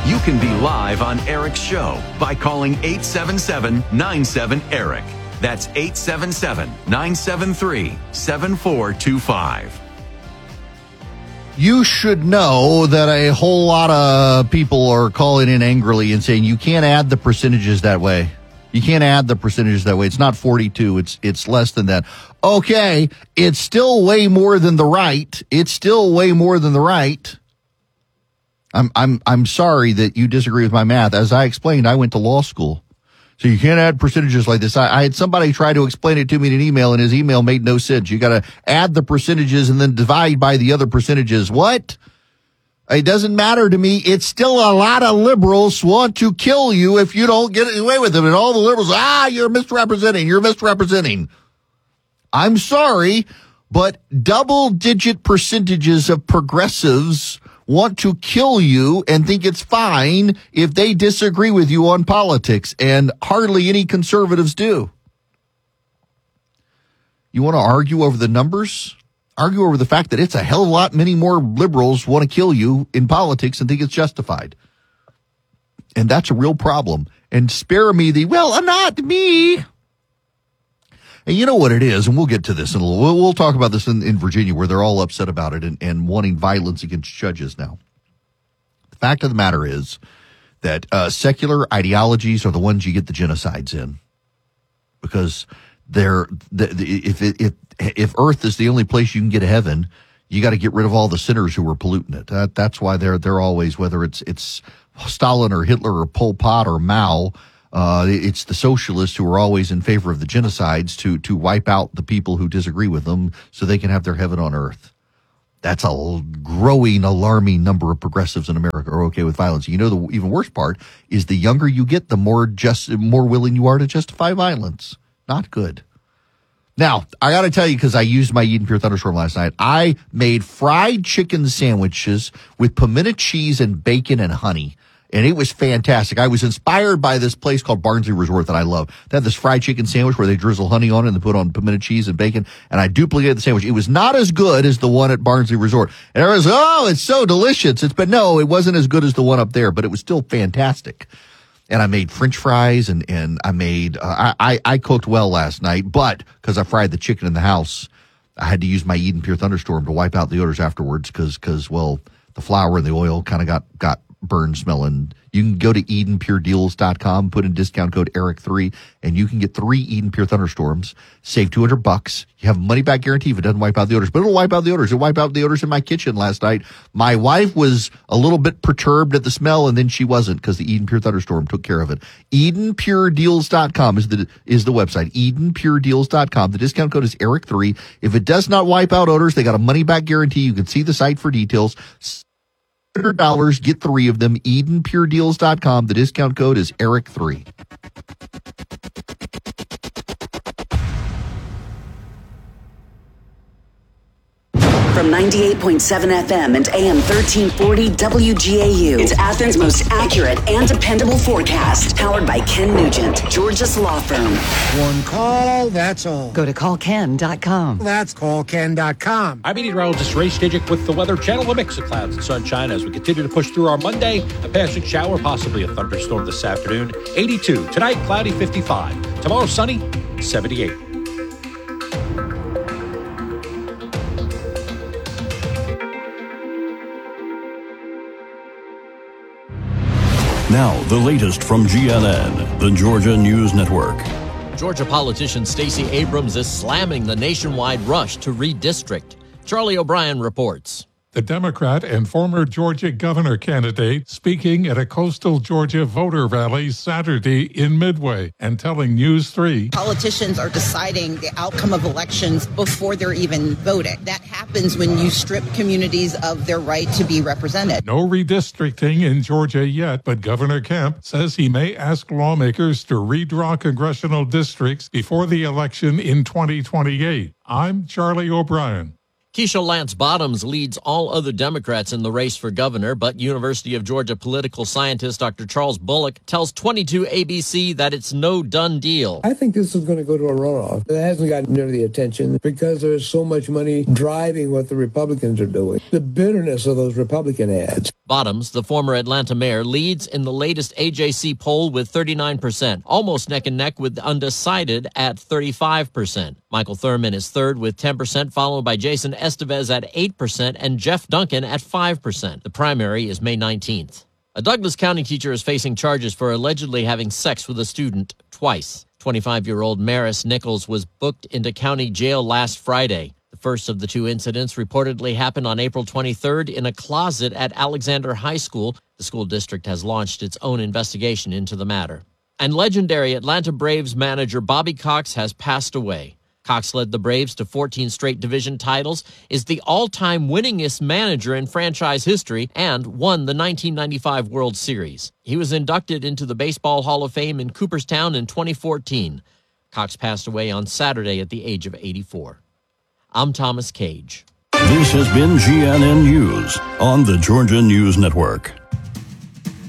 You can be live on Eric's show by calling 877-97-ERIC. That's 877-973-7425. You should know that a whole lot of people are calling in angrily and saying you can't add the percentages that way. You can't add the percentages that way. It's not 42. It's less than that. Okay, it's still way more than the right. It's still way more than the right. I'm sorry that you disagree with my math. As I explained, I went to law school. So you can't add percentages like this. I had somebody try to explain it to me in an email, and his email made no sense. You got to add the percentages and then divide by the other percentages. What? It doesn't matter to me. It's still a lot of liberals want to kill you if you don't get away with it. And all the liberals, you're misrepresenting. I'm sorry, but double-digit percentages of progressives want to kill you and think it's fine if they disagree with you on politics, and hardly any conservatives do. You want to argue over the numbers? Argue over the fact that it's a hell of a lot many more liberals want to kill you in politics and think it's justified. And that's a real problem. And spare me not me. And you know what it is, and we'll get to this in a little. We'll talk about this in Virginia, where they're all upset about it and wanting violence against judges now. The fact of the matter is that secular ideologies are the ones you get the genocides in, because if Earth is the only place you can get to heaven, you got to get rid of all the sinners who are polluting it. That's why they're always, whether it's Stalin or Hitler or Pol Pot or Mao. It's the socialists who are always in favor of the genocides to wipe out the people who disagree with them so they can have their heaven on earth. That's a growing, alarming number of progressives in America are okay with violence. You know, the even worse part is the younger you get, the more willing you are to justify violence. Not good. Now, I got to tell you, because I used my Eden Pure Thunderstorm last night, I made fried chicken sandwiches with pimento cheese and bacon and honey. And it was fantastic. I was inspired by this place called Barnsley Resort that I love. They have this fried chicken sandwich where they drizzle honey on it and they put on pimento cheese and bacon. And I duplicated the sandwich. It was not as good as the one at Barnsley Resort. And everyone's, it's so delicious. But no, it wasn't as good as the one up there, but it was still fantastic. And I made French fries and I made, I cooked well last night, but because I fried the chicken in the house, I had to use my Eden Pure Thunderstorm to wipe out the odors afterwards because the flour and the oil kind of got burned smelling. You can go to EdenPureDeals.com, put in discount code ERIC3, and you can get 3 Eden Pure Thunderstorms, save $200. You have a money back guarantee if it doesn't wipe out the odors, but it'll wipe out the odors. It wiped out the odors in my kitchen last night. My wife was a little bit perturbed at the smell, and then she wasn't because the Eden Pure Thunderstorm took care of it. EdenPureDeals.com is the website. EdenPureDeals.com. The discount code is ERIC3. If it does not wipe out odors, they got a money back guarantee. You can see the site for details. $100, get 3 of them. EdenPureDeals.com. The discount code is ERIC3. From 98.7 FM and AM 1340 WGAU. It's Athens' most accurate and dependable forecast. Powered by Ken Nugent, Georgia's law firm. One call, that's all. Go to callken.com. That's callken.com. I'm meteorologist Ray Stidgick with the Weather Channel. A mix of clouds and sunshine as we continue to push through our Monday. A passing shower, possibly a thunderstorm this afternoon. 82. Tonight, cloudy, 55. Tomorrow, sunny, 78. Now, the latest from GNN, the Georgia News Network. Georgia politician Stacey Abrams is slamming the nationwide rush to redistrict. Charlie O'Brien reports. The Democrat and former Georgia governor candidate speaking at a coastal Georgia voter rally Saturday in Midway and telling News 3. Politicians are deciding the outcome of elections before they're even voting. That happens when you strip communities of their right to be represented. No redistricting in Georgia yet, but Governor Kemp says he may ask lawmakers to redraw congressional districts before the election in 2028. I'm Charlie O'Brien. Keisha Lance Bottoms leads all other Democrats in the race for governor, but University of Georgia political scientist Dr. Charles Bullock tells 22 ABC that it's no done deal. I think this is going to go to a runoff. It hasn't gotten near the attention because there's so much money driving what the Republicans are doing. The bitterness of those Republican ads. Bottoms, the former Atlanta mayor, leads in the latest AJC poll with 39%, almost neck and neck with undecided at 35%. Michael Thurman is third with 10%, followed by Jason Estevez at 8% and Jeff Duncan at 5%. The primary is May 19th. A Douglas County teacher is facing charges for allegedly having sex with a student twice. 25-year-old Maris Nichols was booked into county jail last Friday. The first of the two incidents reportedly happened on April 23rd in a closet at Alexander High School. The school district has launched its own investigation into the matter. And legendary Atlanta Braves manager Bobby Cox has passed away. Cox led the Braves to 14 straight division titles, is the all-time winningest manager in franchise history, and won the 1995 World Series. He was inducted into the Baseball Hall of Fame in Cooperstown in 2014. Cox passed away on Saturday at the age of 84. I'm Thomas Cage. This has been GNN News on the Georgia News Network.